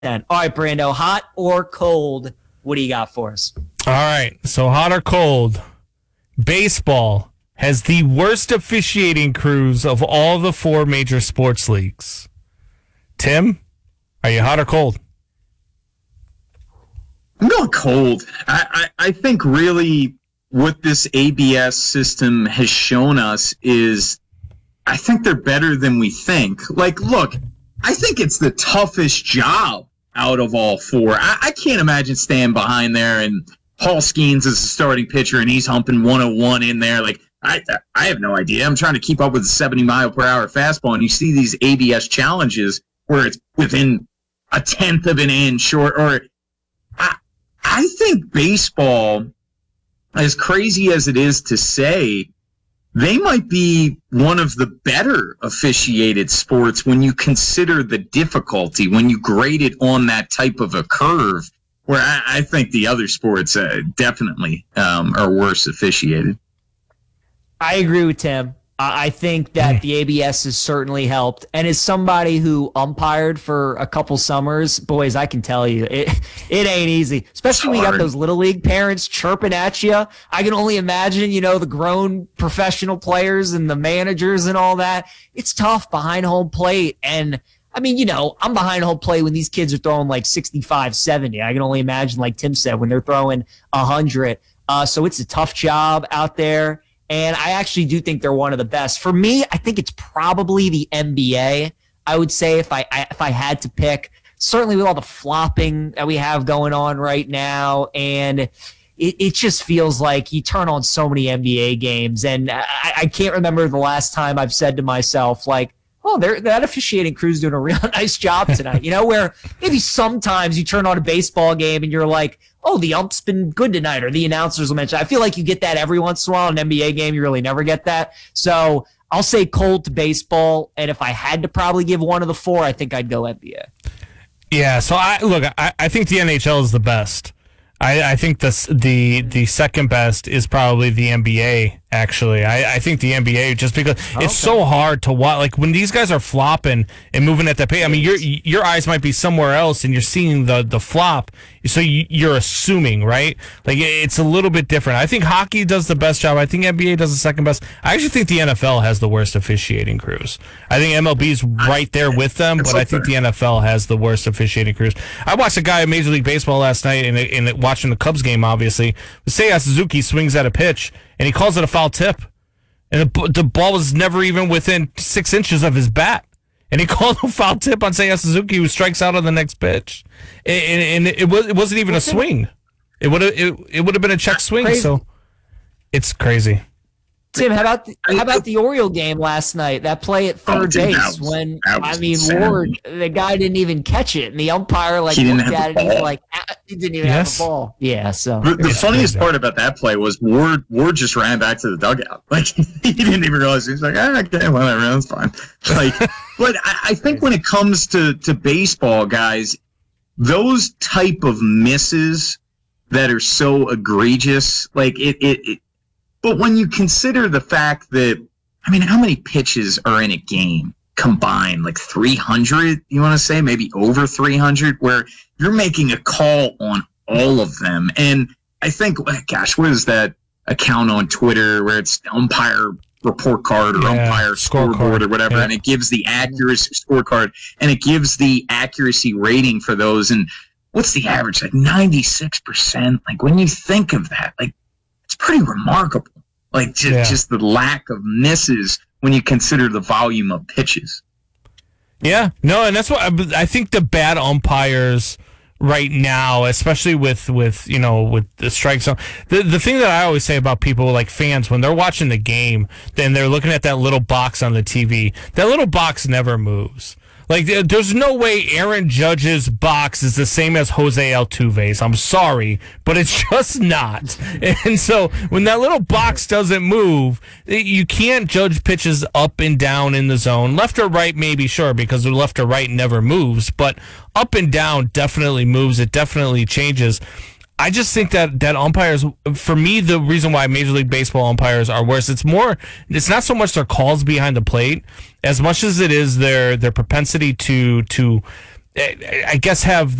All right, Brando, hot or cold? What do you got for us? All right, so hot or cold? Baseball has the worst officiating crews of all the four major sports leagues. Tim, are you hot or cold? I'm going cold. I think really what this ABS system has shown us is I think they're better than we think. Like, look, I think it's the toughest job out of all four. I can't imagine staying behind there and Paul Skeens is the starting pitcher and he's humping 101 in there. Like, I have no idea. I'm trying to keep up with the 70-mile-per-hour fastball, and you see these ABS challenges where it's within a tenth of an inch or I think baseball, as crazy as it is to say, they might be one of the better officiated sports when you consider the difficulty, when you grade it on that type of a curve, where I think the other sports definitely are worse officiated. I agree with Tim. I think that the ABS has certainly helped. And as somebody who umpired for a couple summers, boys, I can tell you, it ain't easy. Especially when you got those little league parents chirping at you. I can only imagine, the grown professional players and the managers and all that. It's tough behind home plate. And I mean, I'm behind home plate when these kids are throwing like 65, 70. I can only imagine, like Tim said, when they're throwing 100. So it's a tough job out there. And I actually do think they're one of the best. For me, I think it's probably the NBA. I would say if I had to pick, certainly with all the flopping that we have going on right now, and it just feels like you turn on so many NBA games, and I can't remember the last time I've said to myself, like, oh, that officiating crew's doing a real nice job tonight. Where maybe sometimes you turn on a baseball game and you're like, oh, the ump's been good tonight, or the announcers will mention. I feel like you get that every once in a while. In an NBA game, you really never get that. So I'll say cold to baseball, and if I had to probably give one of the four, I think I'd go NBA. Yeah, so I think the NHL is the best. I think the second best is probably the NBA, actually. I think the NBA, just because it's so hard to watch. Like, when these guys are flopping and moving at that pace, I mean, your eyes might be somewhere else and you're seeing the flop, so you're assuming, right? Like, it's a little bit different. I think hockey does the best job. I think NBA does the second best. I actually think the NFL has the worst officiating crews. I think MLB's right there with them, but I think the NFL has the worst officiating crews. I watched a guy in Major League Baseball last night and watching the Cubs game, obviously. Seiya Suzuki swings at a pitch, and he calls it a foul tip. And the ball was never even within 6 inches of his bat. And he called a foul tip on Seiya Suzuki, who strikes out on the next pitch. And it wasn't even a swing. It would have been a check swing. Crazy. So it's crazy. Tim, how about the Oriole game last night? That play at third base when Ward, the guy didn't even catch it, and the umpire looked at it and he's like, he didn't even have the ball. Yeah. So the funniest part about that play was Ward just ran back to the dugout. Like, he didn't even realize. He's like, okay, whatever, that's fine. Like, but I think when it comes to baseball, guys, those type of misses that are so egregious, like it. But when you consider the fact that, how many pitches are in a game combined? Like 300, you want to say? Maybe over 300, where you're making a call on all of them. And I think, gosh, what is that account on Twitter where it's umpire report card or umpire scoreboard or whatever, and it gives the accuracy scorecard, and it gives the accuracy rating for those. And what's the average? Like 96%. Like, when you think of that, like, it's pretty remarkable. Like, just the lack of misses when you consider the volume of pitches. Yeah, no, and that's what I think the bad umpires right now, especially with the strike zone. The thing that I always say about people, like fans, when they're watching the game, then they're looking at that little box on the TV. That little box never moves. Like, there's no way Aaron Judge's box is the same as Jose Altuve's. I'm sorry, but it's just not. And so when that little box doesn't move, you can't judge pitches up and down in the zone. Left or right, maybe, sure, because the left or right never moves. But up and down definitely moves. It definitely changes. I just think that umpires, for me, the reason why Major League Baseball umpires are worse, it's not so much their calls behind the plate as much as it is their propensity to I guess have